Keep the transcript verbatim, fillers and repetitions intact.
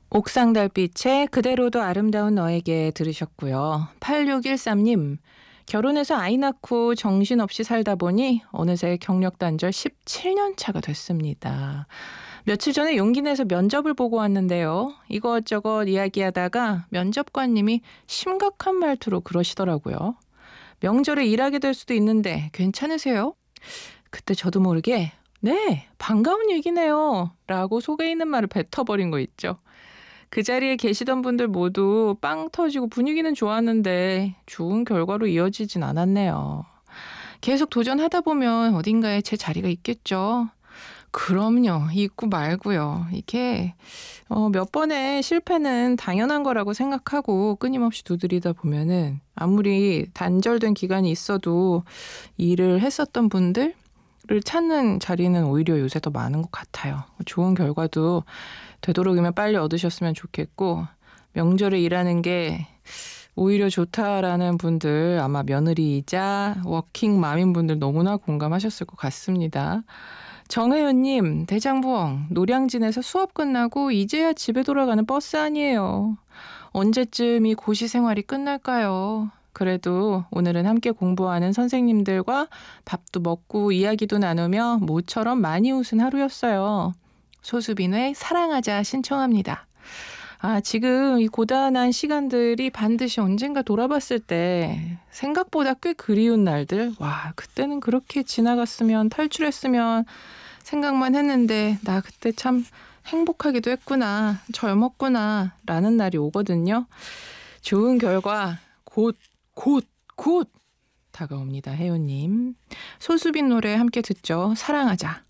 옥상 달빛에 그대로도 아름다운 너에게 들으셨고요. 팔육일삼 님, 결혼해서 아이 낳고 정신없이 살다 보니 어느새 경력 단절 십칠 년 차가 됐습니다. 며칠 전에 용기 내서 면접을 보고 왔는데요. 이것저것 이야기하다가 면접관님이 심각한 말투로 그러시더라고요. 명절에 일하게 될 수도 있는데 괜찮으세요? 그때 저도 모르게 네, 반가운 얘기네요 라고 속에 있는 말을 뱉어버린 거 있죠. 그 자리에 계시던 분들 모두 빵 터지고 분위기는 좋았는데 좋은 결과로 이어지진 않았네요. 계속 도전하다 보면 어딘가에 제 자리가 있겠죠. 그럼요. 있고 말고요. 이게 어, 몇 번의 실패는 당연한 거라고 생각하고 끊임없이 두드리다 보면은 아무리 단절된 기간이 있어도 일을 했었던 분들 를 찾는 자리는 오히려 요새 더 많은 것 같아요. 좋은 결과도 되도록이면 빨리 얻으셨으면 좋겠고 명절에 일하는 게 오히려 좋다라는 분들 아마 며느리이자 워킹맘인 분들 너무나 공감하셨을 것 같습니다. 정혜연님, 대장부엉 노량진에서 수업 끝나고 이제야 집에 돌아가는 버스 아니에요. 언제쯤 이 고시 생활이 끝날까요? 그래도 오늘은 함께 공부하는 선생님들과 밥도 먹고 이야기도 나누며 모처럼 많이 웃은 하루였어요. 소수빈의 사랑하자 신청합니다. 아, 지금 이 고단한 시간들이 반드시 언젠가 돌아봤을 때 생각보다 꽤 그리운 날들, 와, 그때는 그렇게 지나갔으면 탈출했으면 생각만 했는데 나 그때 참 행복하기도 했구나, 젊었구나 라는 날이 오거든요. 좋은 결과 곧 곧, 곧 다가옵니다. 혜연님. 소수빈 노래 함께 듣죠. 사랑하자.